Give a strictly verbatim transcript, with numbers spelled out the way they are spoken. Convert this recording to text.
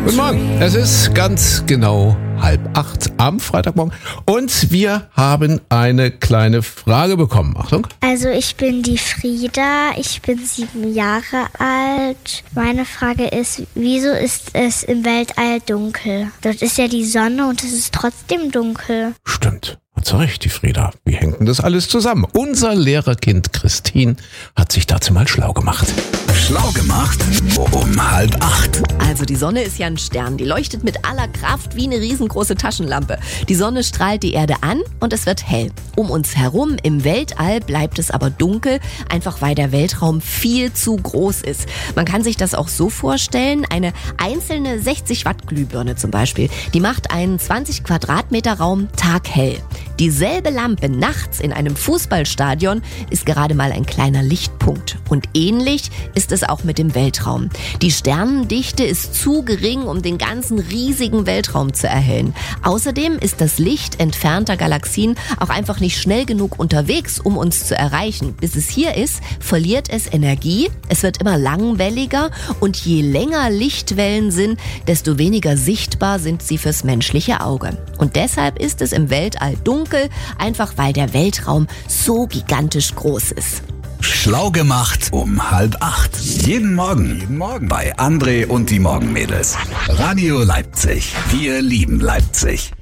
Guten Morgen, es ist ganz genau halb acht am Freitagmorgen und wir haben eine kleine Frage bekommen. Achtung. Also ich bin die Frieda, ich bin sieben Jahre alt. Meine Frage ist, wieso ist es im Weltall dunkel? Dort ist ja die Sonne und es ist trotzdem dunkel. Stimmt. Hat so recht, die Frieda. Wie hängt denn das alles zusammen? Unser Lehrerkind Christine hat sich dazu mal schlau gemacht. Schlau gemacht um halb acht. Also die Sonne ist ja ein Stern. Die leuchtet mit aller Kraft wie eine riesengroße Taschenlampe. Die Sonne strahlt die Erde an und es wird hell. Um uns herum im Weltall bleibt es aber dunkel, einfach weil der Weltraum viel zu groß ist. Man kann sich das auch so vorstellen, eine einzelne sechzig Watt Glühbirne zum Beispiel, die macht einen zwanzig Quadratmeter Raum taghell. Dieselbe Lampe nachts in einem Fußballstadion ist gerade mal ein kleiner Lichtpunkt. Und ähnlich ist es auch mit dem Weltraum. Die Sternendichte ist zu gering, um den ganzen riesigen Weltraum zu erhellen. Außerdem ist das Licht entfernter Galaxien auch einfach nicht schnell genug unterwegs, um uns zu erreichen. Bis es hier ist, verliert es Energie, es wird immer langwelliger und je länger Lichtwellen sind, desto weniger sichtbar sind sie fürs menschliche Auge. Und deshalb ist es im Weltall dunkel, einfach weil der Weltraum so gigantisch groß ist. Schlau gemacht um halb acht. Jeden Morgen. Jeden Morgen. Bei André und die Morgenmädels. Radio Leipzig. Wir lieben Leipzig.